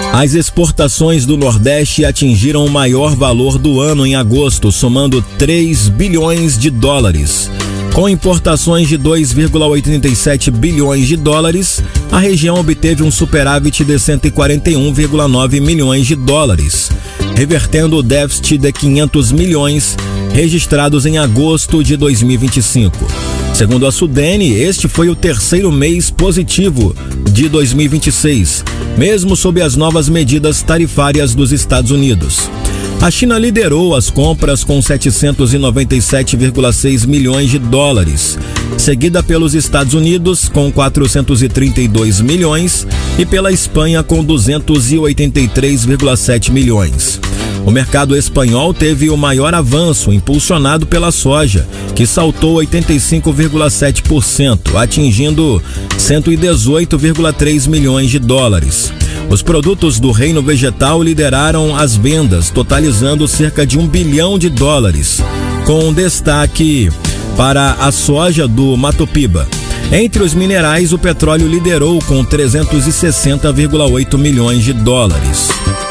As exportações do Nordeste atingiram o maior valor do ano em agosto, somando 3 bilhões de dólares. Com importações de 2,87 bilhões de dólares, a região obteve um superávit de 141,9 milhões de dólares, revertendo o déficit de 500 milhões registrados em agosto de 2025. Segundo a Sudene, este foi o terceiro mês positivo de 2026, mesmo sob as novas medidas tarifárias dos Estados Unidos. A China liderou as compras com 797,6 milhões de dólares, seguida pelos Estados Unidos com 432 milhões e pela Espanha com 283,7 milhões. O mercado espanhol teve o maior avanço, impulsionado pela soja, que saltou 85,7%, atingindo 118,3 milhões de dólares. Os produtos do reino vegetal lideraram as vendas, totalizando cerca de 1 bilhão de dólares, com destaque para a soja do Mato Piba. Entre os minerais, o petróleo liderou com 360,8 milhões de dólares.